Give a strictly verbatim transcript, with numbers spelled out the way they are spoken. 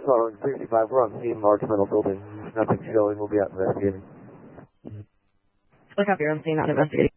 following sixty-five, we're on scene, large metal building. Nothing showing, we'll be out investigating. Look up here, I'm seeing, not investigating.